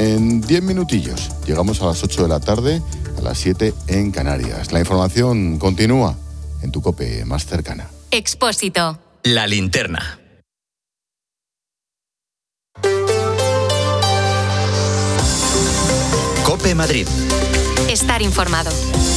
En 10 minutillos llegamos a las 8 de la tarde, a las 7 en Canarias. La información continúa en tu COPE más cercana. Expósito. La linterna. COPE Madrid. Estar informado.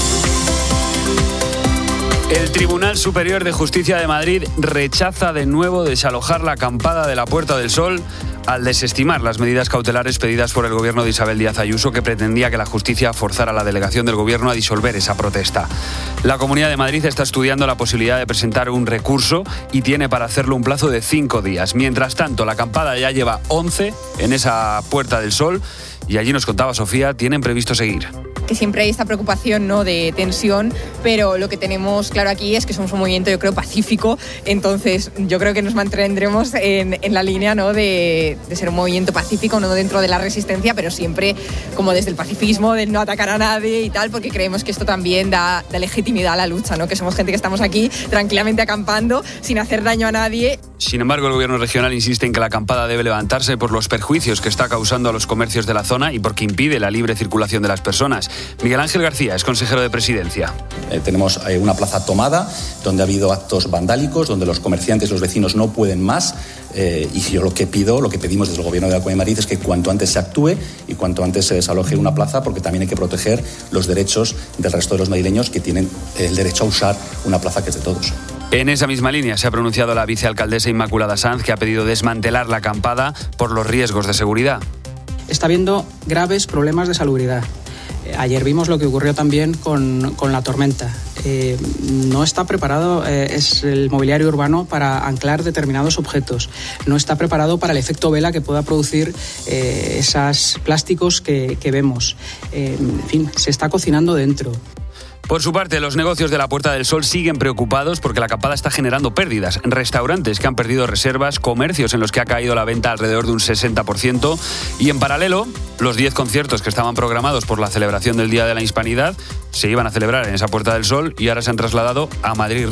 El Tribunal Superior de Justicia de Madrid rechaza de nuevo desalojar la acampada de la Puerta del Sol al desestimar las medidas cautelares pedidas por el gobierno de Isabel Díaz Ayuso, que pretendía que la justicia forzara a la delegación del gobierno a disolver esa protesta. La Comunidad de Madrid está estudiando la posibilidad de presentar un recurso y tiene para hacerlo un plazo de 5 días. Mientras tanto, la acampada ya lleva 11 en esa Puerta del Sol y allí nos contaba Sofía, tienen previsto seguir. Que siempre hay esta preocupación, ¿no?, de tensión, pero lo que tenemos claro aquí es que somos un movimiento, yo creo, pacífico. Entonces yo creo que nos mantendremos en la línea, ¿no?, de ser un movimiento pacífico, no dentro de la resistencia, pero siempre como desde el pacifismo, de no atacar a nadie y tal, porque creemos que esto también da legitimidad a la lucha, ¿no?, que somos gente que estamos aquí tranquilamente acampando sin hacer daño a nadie. Sin embargo, el gobierno regional insiste en que la acampada debe levantarse por los perjuicios que está causando a los comercios de la zona y porque impide la libre circulación de las personas. Miguel Ángel García es consejero de Presidencia. Tenemos una plaza tomada, donde ha habido actos vandálicos, donde los comerciantes, los vecinos no pueden más. Y yo lo que pedimos desde el Gobierno de la Comunidad de Madrid es que cuanto antes se actúe y cuanto antes se desaloje una plaza, porque también hay que proteger los derechos del resto de los madrileños que tienen el derecho a usar una plaza que es de todos. En esa misma línea se ha pronunciado la vicealcaldesa Inmaculada Sanz, que ha pedido desmantelar la acampada por los riesgos de seguridad. Está habiendo graves problemas de salubridad. Ayer vimos lo que ocurrió también con la tormenta. No está preparado es el mobiliario urbano para anclar determinados objetos. No está preparado para el efecto vela que pueda producir esos plásticos que vemos. En fin, se está cocinando dentro. Por su parte, los negocios de la Puerta del Sol siguen preocupados porque la acampada está generando pérdidas. Restaurantes que han perdido reservas, comercios en los que ha caído la venta alrededor de un 60% y, en paralelo, los 10 conciertos que estaban programados por la celebración del Día de la Hispanidad se iban a celebrar en esa Puerta del Sol y ahora se han trasladado a Madrid.